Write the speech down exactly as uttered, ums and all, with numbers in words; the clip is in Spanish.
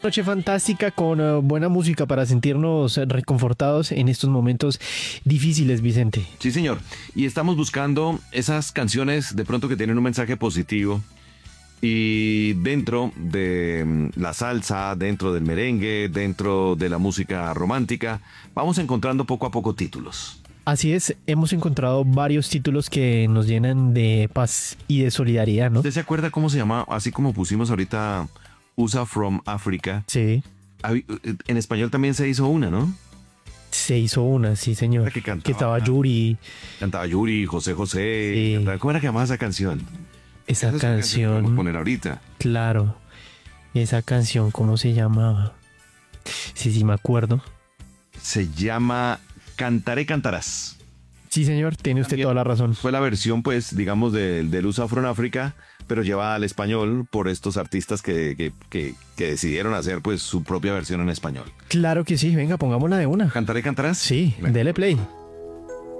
Noche fantástica con uh, buena música para sentirnos reconfortados en estos momentos difíciles, Vicente. Sí, señor. Y estamos buscando esas canciones de pronto que tienen un mensaje positivo. Y dentro de la salsa, dentro del merengue, dentro de la música romántica, vamos encontrando poco a poco títulos. Así es, hemos encontrado varios títulos que nos llenan de paz y de solidaridad, ¿no? ¿Usted se acuerda cómo se llama? Así como pusimos ahorita U S A from Africa. Sí. En español también se hizo una, ¿no? Se hizo una, sí, señor. Que, cantaba, que estaba Yuri. Cantaba Yuri, José José. Sí. Cantaba, ¿cómo era que llamaba esa canción? Esa, esa canción. canción que vamos a poner ahorita. Claro. Esa canción, ¿cómo se llamaba? Sí, sí, me acuerdo. Se llama Cantaré Cantarás. Sí, señor, tiene usted También toda la razón. Fue la versión, pues, digamos, de, del U S A from Africa, pero llevada al español por estos artistas que, que, que, que decidieron hacer, pues, su propia versión en español. Claro que sí, venga, pongámosla de una. ¿Cantaré Cantarás? Sí, venga. Dele play.